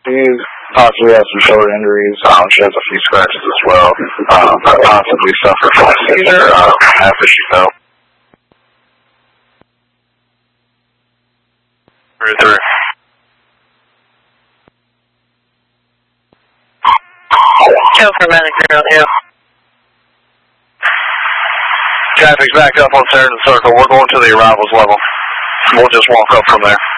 She possibly has some shoulder injuries. She has a few scratches as well. Possibly suffered from a seizure after she fell. 3. Kill for medic girl, yeah. Traffic's backed up on Sarandon Circle. We're going to the arrivals level. We'll just walk up from there.